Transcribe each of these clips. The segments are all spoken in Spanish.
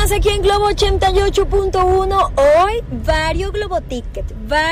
más aquí en Globo 88.1. Hoy Vario Globo Ticket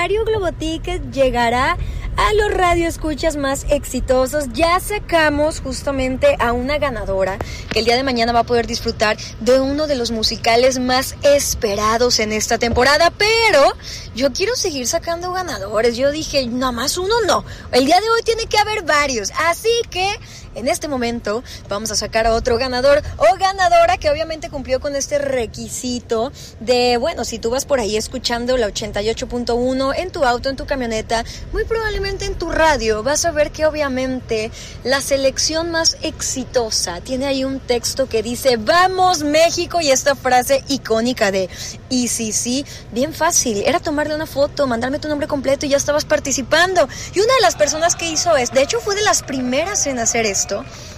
llegará a los radioescuchas más exitosos. Ya sacamos justamente a una ganadora que el día de mañana va a poder disfrutar de uno de los musicales más esperados en esta temporada, pero yo quiero seguir sacando ganadores. Yo dije, nada más uno no, el día de hoy tiene que haber varios, así que en este momento vamos a sacar a otro ganador o ganadora que obviamente cumplió con este requisito de, bueno, si tú vas por ahí escuchando la 88.1 en tu auto, en tu camioneta, muy probablemente en tu radio, vas a ver que obviamente la selección más exitosa tiene ahí un texto que dice ¡Vamos México! Y esta frase icónica de y sí, bien fácil, era tomarle una foto, mandarme tu nombre completo y ya estabas participando. Y una de las personas que hizo es, de hecho fue de las primeras en hacer esto.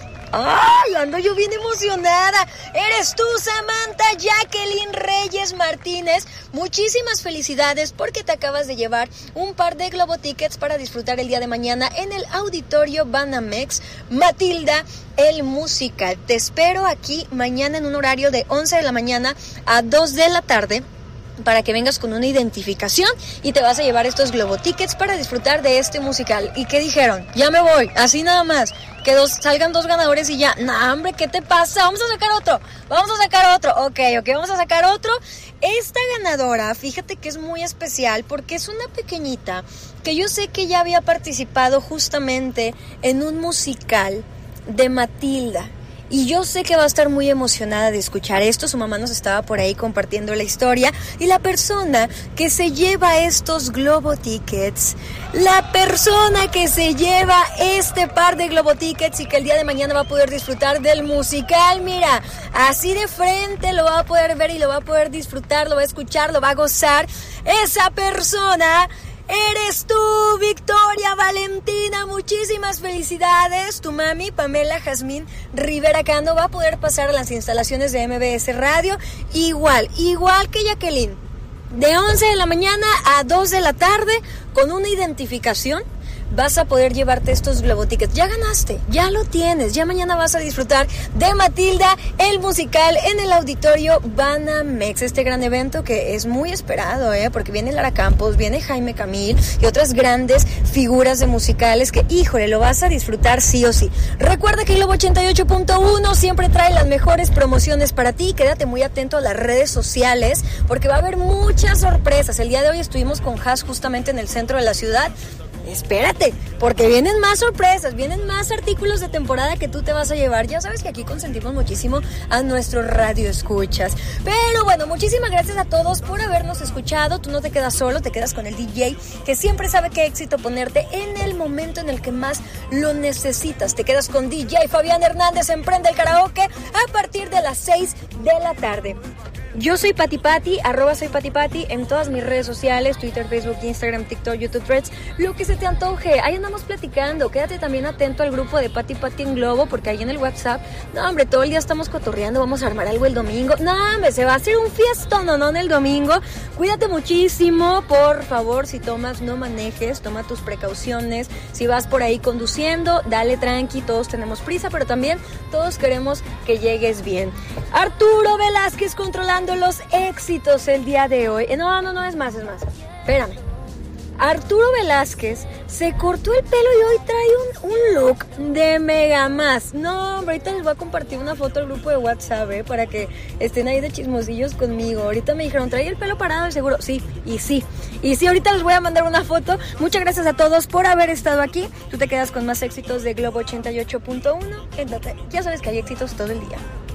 ¡Ay! Ando yo bien emocionada. Eres tú, Samantha Jacqueline Reyes Martínez. Muchísimas felicidades porque te acabas de llevar un par de Globo Tickets para disfrutar el día de mañana en el Auditorio Banamex Matilda, el musical. Te espero aquí mañana en un horario de 11 de la mañana a 2 de la tarde para que vengas con una identificación y te vas a llevar estos Globo Tickets para disfrutar de este musical. ¿Y qué dijeron? Ya me voy, así nada más, que salgan dos ganadores y ya. No, hombre, ¿qué te pasa? Vamos a sacar otro. Ok, vamos a sacar otro. Esta ganadora, fíjate que es muy especial porque es una pequeñita que yo sé que ya había participado justamente en un musical de Matilda. Y yo sé que va a estar muy emocionada de escuchar esto. Su mamá nos estaba por ahí compartiendo la historia. Y la persona que se lleva estos Globo Tickets, la persona que se lleva este par de Globo Tickets y que el día de mañana va a poder disfrutar del musical, mira, así de frente lo va a poder ver y lo va a poder disfrutar, lo va a escuchar, lo va a gozar. Esa persona eres tú, Victoria Valentina. Muchísimas felicidades. Tu mami, Pamela Jazmín Rivera Cando, va a poder pasar a las instalaciones de MBS Radio igual que Jacqueline, de 11 de la mañana a 2 de la tarde, con una identificación. Vas a poder llevarte estos Globo Tickets. Ya ganaste, ya lo tienes. Ya mañana vas a disfrutar de Matilda, el musical, en el Auditorio Banamex. Este gran evento que es muy esperado, porque viene Lara Campos, viene Jaime Camil y otras grandes figuras de musicales que, híjole, lo vas a disfrutar sí o sí. Recuerda que Globo 88.1 siempre trae las mejores promociones para ti. Quédate muy atento a las redes sociales porque va a haber muchas sorpresas. El día de hoy estuvimos con Haas justamente en el centro de la ciudad. Espérate, porque vienen más sorpresas, vienen más artículos de temporada que tú te vas a llevar. Ya sabes que aquí consentimos muchísimo a nuestros radioescuchas. Pero bueno, muchísimas gracias a todos por habernos escuchado. Tú no te quedas solo, te quedas con el DJ que siempre sabe qué éxito ponerte en el momento en el que más lo necesitas. Te quedas con DJ Fabián Hernández en Prende el Karaoke a partir de las 6 de la tarde. Yo soy Pati Pati, @soy Pati Pati en todas mis redes sociales, Twitter, Facebook, Instagram, TikTok, YouTube, Threads, lo que se te antoje. Ahí andamos platicando. Quédate también atento al grupo de Pati Pati en Globo, porque ahí en el WhatsApp, no hombre, todo el día estamos cotorreando, vamos a armar algo el domingo. No hombre, se va a hacer un fiestón, no, el domingo. Cuídate muchísimo, por favor, si tomas, no manejes, toma tus precauciones. Si vas por ahí conduciendo, dale tranqui, todos tenemos prisa, pero también todos queremos que llegues bien. Arturo Velázquez controlando los éxitos el día de hoy. No, es más. Espérame. Arturo Velázquez se cortó el pelo y hoy trae un look de mega más. No, hombre, ahorita les voy a compartir una foto al grupo de WhatsApp, para que estén ahí de chismosillos conmigo. Ahorita me dijeron, trae el pelo parado y seguro. Sí, ahorita les voy a mandar una foto. Muchas gracias a todos por haber estado aquí. Tú te quedas con más éxitos de Globo 88.1. Ya sabes que hay éxitos todo el día.